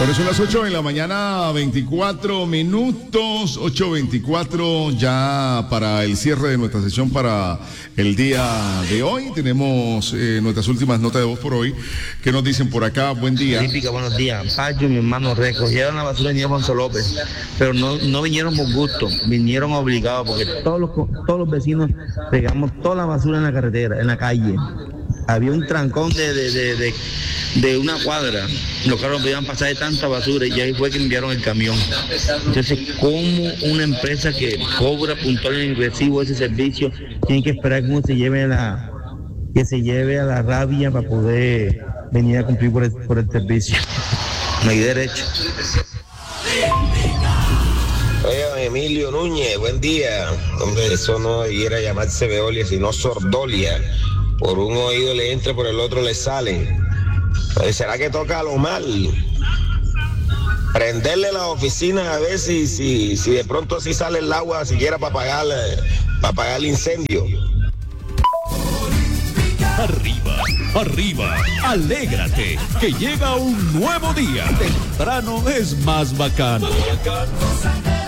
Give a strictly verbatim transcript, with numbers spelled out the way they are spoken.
Bueno, son las ocho de la mañana, veinticuatro minutos, ocho veinticuatro ya para el cierre de nuestra sesión para el día de hoy. Tenemos eh, nuestras últimas notas de voz por hoy. ¿Qué nos dicen por acá? Buen día. Típica, buenos días. Pacho y mi hermano recogieron la basura en Alfonso López, pero no, no vinieron por gusto, vinieron obligados porque todos los, todos los vecinos pegamos toda la basura en la carretera, en la calle. Había un trancón de, de, de, de, de una cuadra, los carros no podían pasar de tanta basura y ahí fue que enviaron el camión. Entonces, ¿cómo una empresa que cobra puntual en el recibo ese servicio tiene que esperar que uno se lleve a la, que se lleve a la rabia para poder venir a cumplir por el, por el servicio? No hay derecho. Oye, Emilio Núñez, buen día. Hombre, eso no debiera llamarse Veolia, sino Sordolia. Por un oído le entra, por el otro le sale. ¿Será que toca a lo mal? Prenderle la oficina a ver si, si, si de pronto sí sale el agua, siquiera para apagar, para apagar el incendio. Arriba, arriba, alégrate, que llega un nuevo día. Temprano es más bacano.